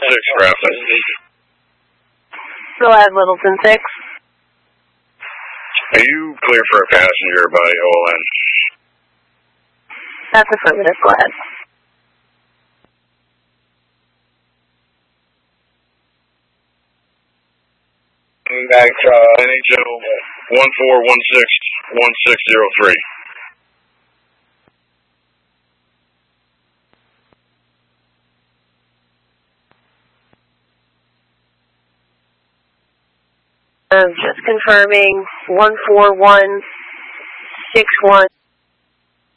Grafton. Go ahead, Littleton 6. Are you clear for a passenger by OLN? That's affirmative. Go ahead. NHL 1416-1603. Just confirming 14161.